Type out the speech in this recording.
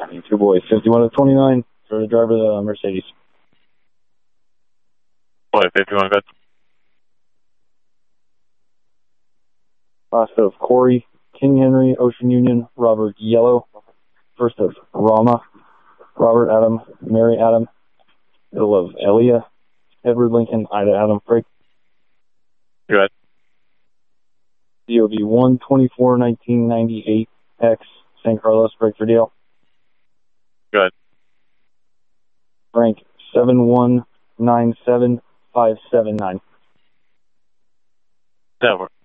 Two boys, 51 to 29 for the driver of the Mercedes. Boy, 51, good. Last of Corey, King Henry, Ocean Union, Robert Yellow. First of Rama, Robert Adam, Mary Adam. Middle of Elia, Edward Lincoln, Ida Adam, Frank. Good. DOB 124-1998 X, San Carlos, Breakford Dale. Good. Frank 7197579. That works.